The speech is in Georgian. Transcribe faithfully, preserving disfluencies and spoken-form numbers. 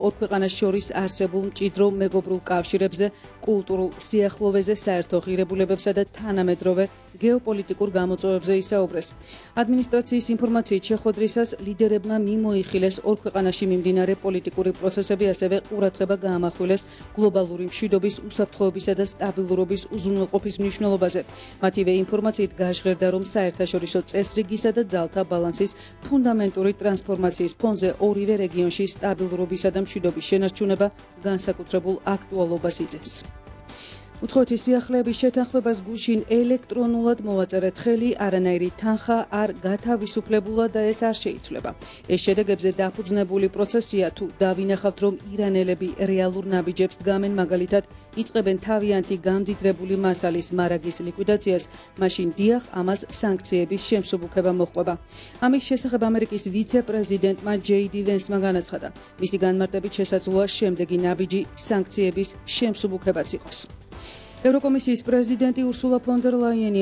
ორ ქვეყანას შორის არსებულ მჭიდრო მეგობრულ კავშირებზე, კულტურულ სიახლოვეზე, საერთო ღირებულებებსა და თანამედროვე გეოპოლიტიკურ გამოწვევებზე ისაუბრეს. ადმინისტრაციის ინფორმაციით შეხვედრისას ლიდერებმა მიმოიხილეს ორ ქვეყანაში მიმდინარე პოლიტიკური პროცესები, ასევე ყურადღება გაამახვილეს გლობალური მშვიდობის, უსაფრთხოებისა და სტაბილურობის უზრუნველყოფის მნიშვნელობაზე. მათივე ინფორმაციით გაჟღერდა, რომ საერთაშორისო წესრიგისა და ძალთა ბალანსის ფუნდამენტური ტრანსფორმაციის ფონზე ორივე რეგიონში სტაბილურობისა და მშვიდობის შენარჩუნება განსაკუთრებულ აქტუალობას იძენს. უცხოეთის სიახლეების შეთანხმებას გუშინ ელექტრონულად მოვაწერეთ ხელი, არანაირი თანხა არ გათავისუფლებულა და ეს არ შეიცვლება. ეს შედეგებზე დაფუძნებული პროცესია, თუ დავინახავთ, რომ ირანელები რეალურ ნაბიჯებს დგამენ, მაგალითად იწყებენ თავიანთი გამდიდრებული მასალის მარაგის ლიკვიდაციას, მაშინ დიახ, ამას სანქციების შემსუბუქება მოჰყვება. ამის შესახებ ამერიკის ვიცე-პრეზიდენტმა ჯეი დი ვენსმა განაცხადა, მისი განმარტებით შესაძლოა შემდეგი ნაბიჯი სანქციების შემსუბუქებაც იყოს. ევროკომისიის პრეზიდენტი ურსულა ფონ დერ ლაიენი